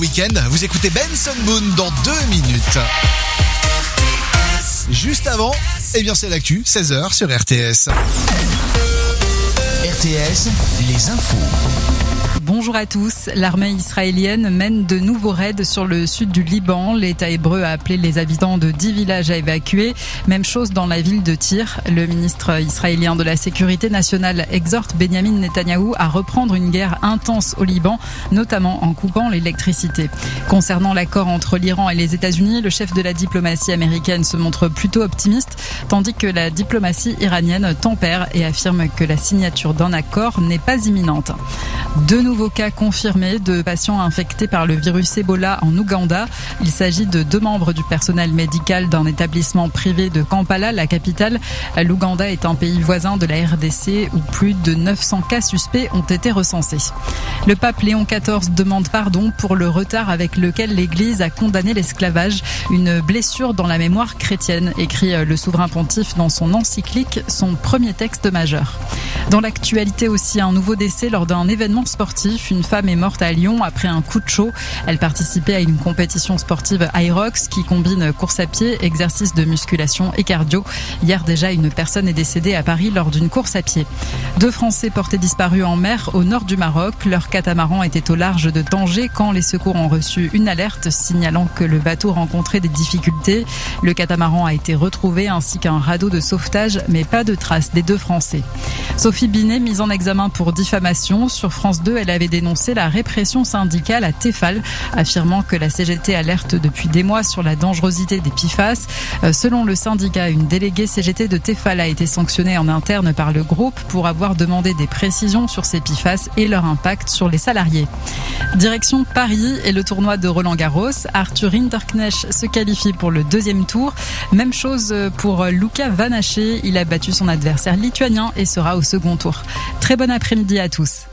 Week-end, vous écoutez Benson Boone dans 2 minutes. Juste avant, c'est l'actu, 16h sur RTS. RTS, les infos. Bonjour à tous. L'armée israélienne mène de nouveaux raids sur le sud du Liban. L'État hébreu a appelé les habitants de 10 villages à évacuer. Même chose dans la ville de Tyr. Le ministre israélien de la Sécurité nationale exhorte Benyamin Netanyahou à reprendre une guerre intense au Liban, notamment en coupant l'électricité. Concernant l'accord entre l'Iran et les États-Unis, le chef de la diplomatie américaine se montre plutôt optimiste, tandis que la diplomatie iranienne tempère et affirme que la signature d'un accord n'est pas imminente. De nouveaux cas confirmés de patients infectés par le virus Ebola en Ouganda. Il s'agit de 2 membres du personnel médical d'un établissement privé de Kampala, la capitale. L'Ouganda est un pays voisin de la RDC où plus de 900 cas suspects ont été recensés. Le pape Léon XIV demande pardon pour le retard avec lequel l'Église a condamné l'esclavage, une blessure dans la mémoire chrétienne, écrit le souverain pontife dans son encyclique, son premier texte majeur. Dans l'actualité aussi, un nouveau décès lors d'un événement sportif. Une femme est morte à Lyon après un coup de chaud. Elle participait à une compétition sportive Hyrox qui combine course à pied, exercice de musculation et cardio. Hier déjà, une personne est décédée à Paris lors d'une course à pied. 2 Français portés disparus en mer au nord du Maroc. Leur catamaran était au large de Tanger quand les secours ont reçu une alerte signalant que le bateau rencontrait des difficultés. Le catamaran a été retrouvé ainsi qu'un radeau de sauvetage, mais pas de traces des 2 Français. Sophie Binet, mise en examen pour diffamation. Sur France 2, elle avait dénoncé la répression syndicale à Tefal, affirmant que la CGT alerte depuis des mois sur la dangerosité des PFAS. Selon le syndicat, une déléguée CGT de Tefal a été sanctionnée en interne par le groupe pour avoir demandé des précisions sur ces PFAS et leur impact sur les salariés. Direction Paris et le tournoi de Roland-Garros. Arthur Hinderknecht se qualifie pour le 2e tour. Même chose pour Luca Van Haché. Il a battu son adversaire lituanien et sera au second tour. Très bon après-midi à tous.